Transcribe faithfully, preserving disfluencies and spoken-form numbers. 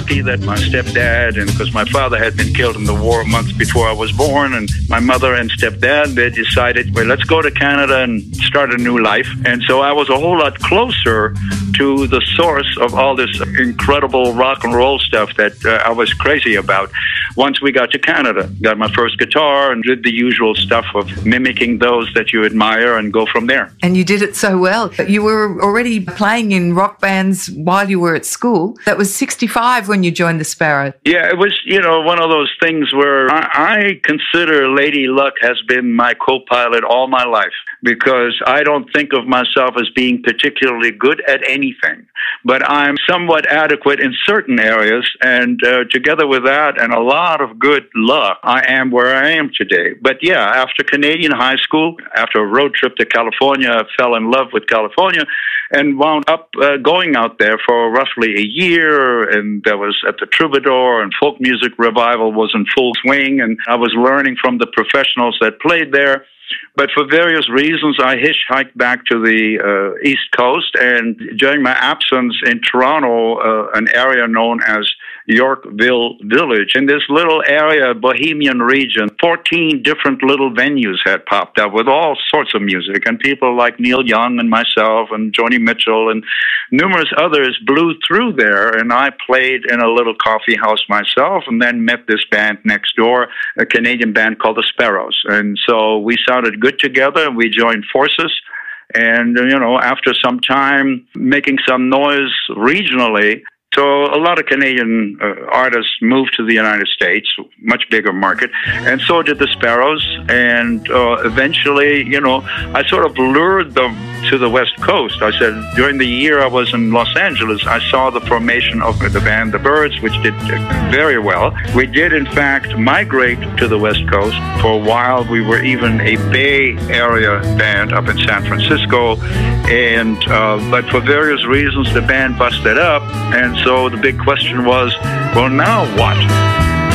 lucky that my stepdad, and because my father had been killed in the war months before I was born, and my mother and stepdad, they decided, well, let's go to Canada and start a new life. And so I was a whole lot closer to the source of all this incredible rock and roll stuff that uh, I was crazy about. Once we got to Canada, got my first guitar and did the usual stuff of mimicking those that you admire and go from there. And you did it so well. You were already playing in rock bands while you were at school. That was sixty-five when you joined the Sparrows. Yeah, it was, you know, one of those things where I, I consider Lady Luck has been my co-pilot all my life, because I don't think of myself as being particularly good at anything, but I'm somewhat adequate in certain areas, and uh, together with that and a lot of good luck, I am where I am today. But yeah, after Canadian high school, after a road trip to California, I fell in love with California and wound up uh, going out there for roughly a year, and there was at the Troubadour, and folk music revival was in full swing, and I was learning from the professionals that played there. But for various reasons, I hitchhiked back to the uh, East Coast, and during my absence in Toronto, uh, an area known as Yorkville Village, in this little area, Bohemian region, fourteen different little venues had popped up with all sorts of music, and people like Neil Young and myself and Joni Mitchell and numerous others blew through there, and I played in a little coffee house myself, and then met this band next door, a Canadian band called the Sparrows. And so we sounded good together, and we joined forces. And, you know, after some time making some noise regionally, so a lot of Canadian uh, artists moved to the United States, much bigger market, and so did the Sparrows. And uh, eventually, you know, I sort of lured them to the West Coast. I said, during the year I was in Los Angeles, I saw the formation of the band The Byrds, which did very well. We did, in fact, migrate to the West Coast. For a while, we were even a Bay Area band up in San Francisco. And uh, but for various reasons, the band busted up. And so the big question was, well, now what?